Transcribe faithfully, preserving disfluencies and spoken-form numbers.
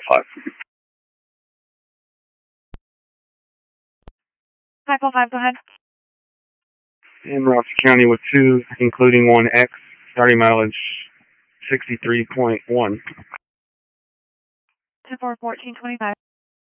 five. five four five, go ahead. In Ross County with two, including one X, starting mileage sixty-three point one. ten four fourteen twenty-five.